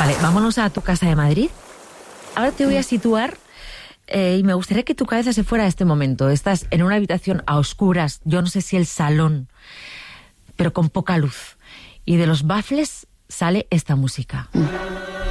Vale, vámonos a tu casa de Madrid. Ahora te voy a situar y me gustaría que tu cabeza se fuera a este momento. Estás en una habitación a oscuras, yo no sé si el salón, pero con poca luz. Y de los baffles sale esta música.